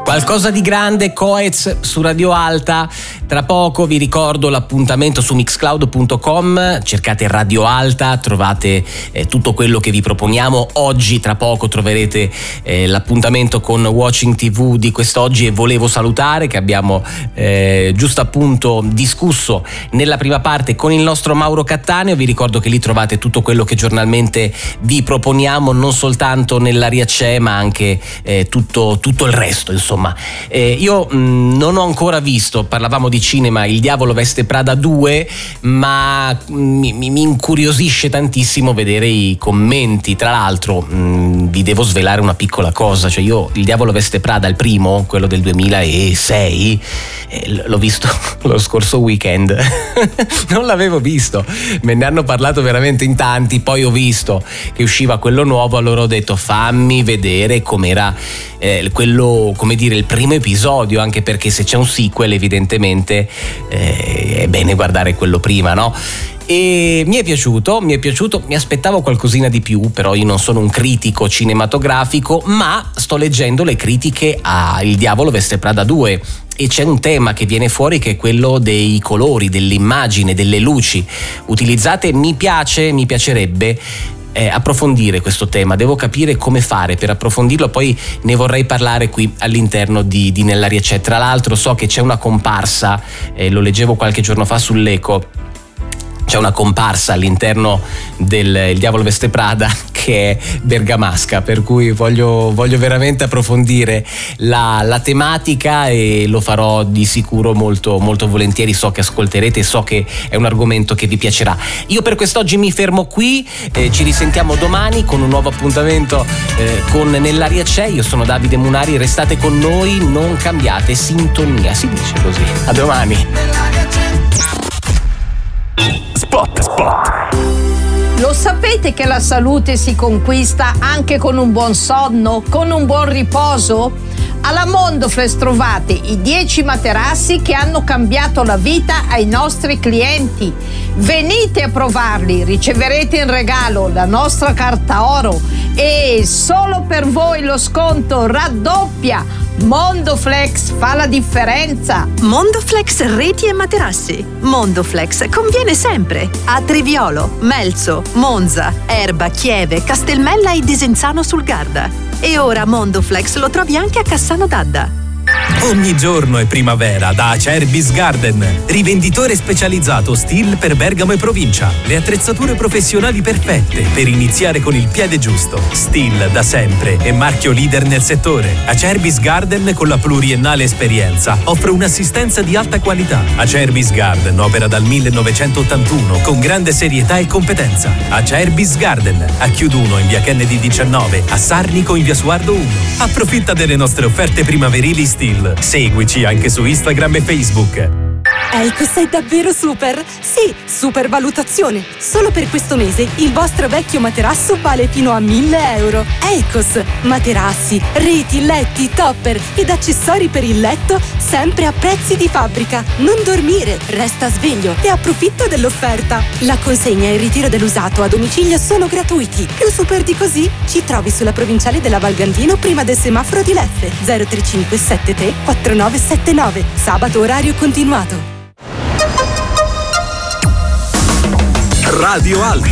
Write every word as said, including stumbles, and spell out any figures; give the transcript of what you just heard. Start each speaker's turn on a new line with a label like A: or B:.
A: Qualcosa di grande, Coez su Radio Alta. Tra poco vi ricordo l'appuntamento su mixcloud punto com, cercate Radio Alta, trovate eh, tutto quello che vi proponiamo. Oggi tra poco troverete eh, l'appuntamento con Watching tivù di quest'oggi, e volevo salutare che abbiamo eh, giusto appunto discusso nella prima parte con il nostro Mauro Cattaneo. Vi ricordo che lì trovate tutto quello che giornalmente vi proponiamo, non soltanto nell'Aria c'è, ma anche eh, tutto, tutto il resto, insomma. Insomma, eh, io mh, non ho ancora visto, parlavamo di cinema, Il Diavolo veste Prada due, ma mi, mi, mi incuriosisce tantissimo vedere i commenti. Tra l'altro mh, vi devo svelare una piccola cosa, cioè io Il Diavolo veste Prada, il primo, quello del duemilasei, eh, l'ho visto lo scorso weekend. Non l'avevo visto, me ne hanno parlato veramente in tanti, poi ho visto che usciva quello nuovo, allora ho detto fammi vedere com'era eh, quello, come dire, il primo episodio, anche perché se c'è un sequel evidentemente eh, è bene guardare quello prima, no? E mi è piaciuto, mi è piaciuto, mi aspettavo qualcosina di più, però io non sono un critico cinematografico, ma sto leggendo le critiche a Il Diavolo veste Prada due e c'è un tema che viene fuori, che è quello dei colori, dell'immagine, delle luci utilizzate. Mi piace, mi piacerebbe Eh, approfondire questo tema, devo capire come fare per approfondirlo, poi ne vorrei parlare qui all'interno di, di Nell'Aria c'è. Tra l'altro so che c'è una comparsa, eh, lo leggevo qualche giorno fa sull'Eco, c'è una comparsa all'interno del Il Diavolo veste Prada che è bergamasca, per cui voglio, voglio veramente approfondire la, la tematica, e lo farò di sicuro molto, molto volentieri. So che ascolterete, so che è un argomento che vi piacerà. Io per quest'oggi mi fermo qui, eh, ci risentiamo domani con un nuovo appuntamento eh, con Nell'Aria c'è. Io sono Davide Munari, restate con noi, non cambiate sintonia, si dice così. A domani.
B: Spot, spot.
C: Lo sapete che la salute si conquista anche con un buon sonno, con un buon riposo? Alla Mondoflex trovate i dieci materassi che hanno cambiato la vita ai nostri clienti. Venite a provarli, riceverete in regalo la nostra carta oro e solo per voi lo sconto raddoppia. Mondoflex fa la differenza.
D: Mondoflex reti e materassi. Mondoflex conviene sempre a Triviolo, Melzo, Monza, Erba, Chieve, Castelmella e Desenzano sul Garda. E ora Mondoflex lo trovi anche a Cassano d'Adda.
E: Ogni giorno è primavera da Acerbis Garden, rivenditore specializzato Stihl per Bergamo e provincia. Le attrezzature professionali perfette per iniziare con il piede giusto. Stihl da sempre è marchio leader nel settore. Acerbis Garden, con la pluriennale esperienza, offre un'assistenza di alta qualità. Acerbis Garden opera dal millenovecentottantuno con grande serietà e competenza. Acerbis Garden, a Chiuduno in via Kennedy diciannove, a Sarnico in via Suardo uno. Approfitta delle nostre offerte primaverili Stihl. Seguici anche su Instagram e Facebook.
F: Eicos è davvero super! Sì, super valutazione! Solo per questo mese il vostro vecchio materasso vale fino a mille euro. Eicos, materassi, reti, letti, topper ed accessori per il letto, sempre a prezzi di fabbrica. Non dormire, resta sveglio e approfitta dell'offerta. La consegna e il ritiro dell'usato a domicilio sono gratuiti. Più super di così, ci trovi sulla provinciale della Val Gandino prima del semaforo di Leffe. zero tre cinque sette tre quattro nove sette nove. Sabato orario continuato.
B: Radio Alta.